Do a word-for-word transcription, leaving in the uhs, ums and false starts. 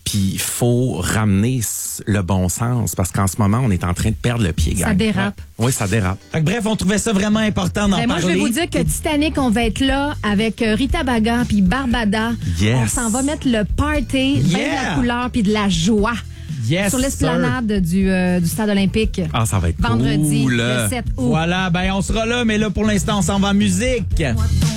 Puis il faut ramener le bon sens parce qu'en ce moment, on est en train de perdre le pied, gang. Ça dérape. Ouais. Oui, ça dérape. Fait que bref, on trouvait ça vraiment important d'en Ben, parler. moi, je vais vous dire que Titanic, on va être là avec euh, Rita Baga puis Barbada. Yes. On s'en va mettre le party, ben Yeah. de la couleur puis de la joie. Yes, sur l'esplanade du, euh, du stade olympique. Ah, ça va être vendredi, cool. le sept août. Voilà, ben on sera là, mais là pour l'instant, on s'en va en musique. Moi, ton